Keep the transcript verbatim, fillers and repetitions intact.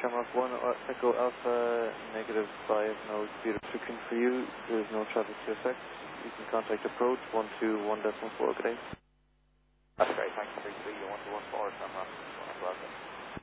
Shamrock one, uh, Echo Alpha, negative five, no speed restriction for you. There is no traffic to affect. You can contact approach one two one decimal four, good day. That's great, thanks. three three, one two one four, Shamrock, one Alpha.